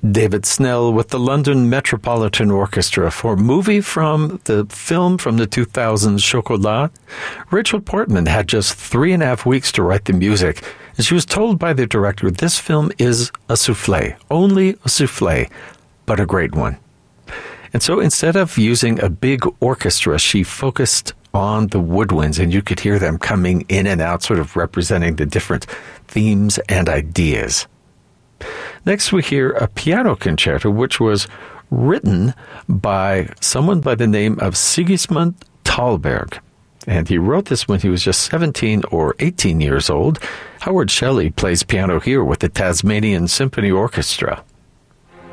David Snell with the London Metropolitan Orchestra for movie from the film from the 2000s, Chocolat. Rachel Portman had just 3.5 weeks to write the music, and she was told by the director, this film is a souffle, only a souffle, but a great one. And so instead of using a big orchestra, she focused on the woodwinds, and you could hear them coming in and out, sort of representing the different themes and ideas. Next, we hear a piano concerto, which was written by someone by the name of Sigismund Thalberg. And he wrote this when he was just 17 or 18 years old. Howard Shelley plays piano here with the Tasmanian Symphony Orchestra.